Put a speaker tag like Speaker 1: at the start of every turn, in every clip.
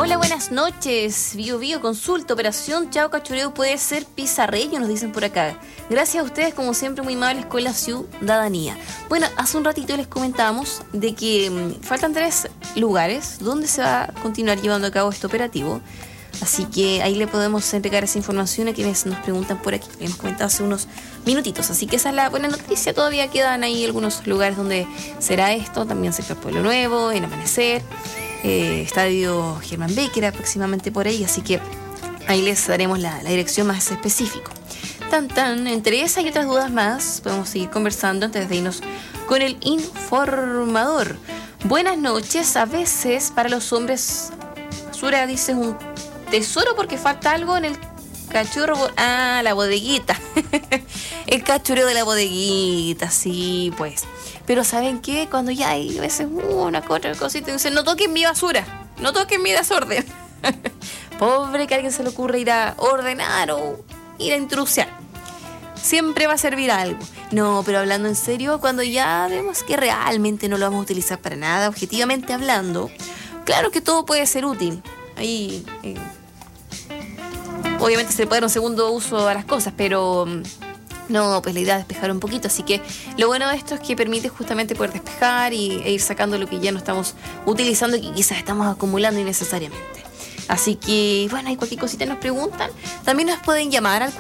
Speaker 1: Hola, buenas noches. Bio consulta, operación Chao Cachureo puede ser pizarreño, nos dicen por acá. Gracias a ustedes, como siempre, muy amables con la ciudadanía. Bueno, hace un ratito les comentábamos de que faltan 3 lugares donde se va a continuar llevando a cabo este operativo. Así que ahí le podemos entregar esa información a quienes nos preguntan por aquí. Le hemos comentado hace unos minutitos. Así que esa es la buena noticia. Todavía quedan ahí algunos lugares donde será esto. También sector Pueblo Nuevo, en Amanecer, Estadio Germán Becker, aproximadamente por ahí. Así que ahí les daremos la dirección más específica. Entre esa y otras dudas más, podemos seguir conversando antes de irnos con el informador. Buenas noches. A veces para los hombres, basura, dice un tesoro porque falta algo en el cachorro. La bodeguita. El cachorro de la bodeguita, sí, pues. Pero ¿saben qué? Cuando ya hay a veces una otra cosita, dicen, no toquen mi basura, no toquen mi desorden. Pobre que a alguien se le ocurre ir a ordenar o ir a intrusiar. Siempre va a servir algo. No, pero hablando en serio, cuando ya vemos que realmente no lo vamos a utilizar para nada, objetivamente hablando, claro que todo puede ser útil. Ahí, obviamente se le puede dar un segundo uso a las cosas, pero no, pues la idea es despejar un poquito. Así que lo bueno de esto es que permite justamente poder despejar e ir sacando lo que ya no estamos utilizando y que quizás estamos acumulando innecesariamente. Así que, bueno, hay cualquier cosita nos preguntan. También nos pueden llamar al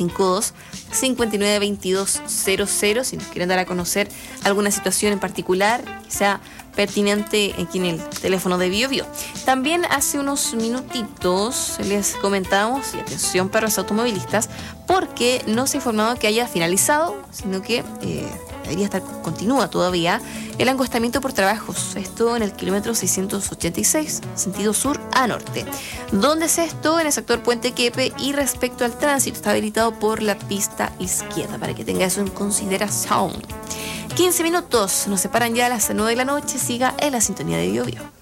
Speaker 1: 452-592200 si nos quieren dar a conocer alguna situación en particular que sea pertinente aquí en el teléfono de Bio. También hace unos minutitos les comentamos, y atención para los automovilistas, porque no se ha informado que haya finalizado, sino que continúa todavía el angostamiento por trabajos. Esto en el kilómetro 686, sentido sur a norte. ¿Dónde es esto? En el sector Puente Quepe, y respecto al tránsito está habilitado por la pista izquierda, para que tenga eso en consideración. 15 minutos nos separan ya a las 9 de la noche. Siga en la sintonía de Bio.